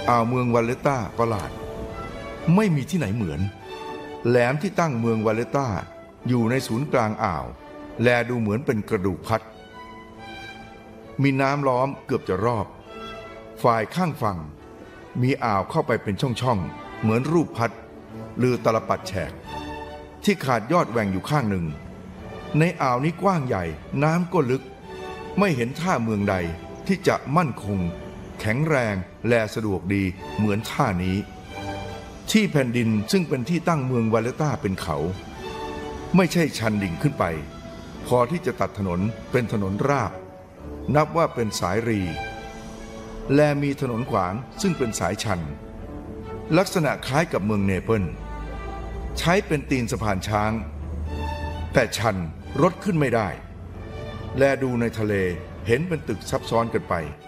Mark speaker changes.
Speaker 1: อ่าวเมืองวาเลตตาประหลาดไม่มีที่ไหนเหมือนแหลมที่ตั้งเมืองวาเลตตาอยู่ในศูนย์กลางอ่าวแลดูเหมือนเป็นกระดูกพัดมีน้ำล้อมเกือบจะรอบฝ่ายข้างฝั่งมีอ่าวเข้าไปเป็นช่องๆเหมือนรูปพัดหรือตลปัดแฉกที่ขาดยอดแหว่งอยู่ข้างหนึ่งในอ่าวนี้กว้างใหญ่น้ำก็ลึกไม่เห็นท่าเมืองใดที่จะมั่นคงแข็งแรงและสะดวกดีเหมือนท่านี้ที่แผ่นดินซึ่งเป็นที่ตั้งเมืองวาเลตตาเป็นเขาไม่ใช่ชันดิ่งขึ้นไปพอที่จะตัดถนนเป็นถนนราบนับว่าเป็นสายรีและมีถนนขวางซึ่งเป็นสายชันลักษณะคล้ายกับเมืองเนเปิลใช้เป็นตีนสะพานช้างแต่ชันรถขึ้นไม่ได้และดูในทะเลเห็นเป็นตึกซับซ้อนกันไป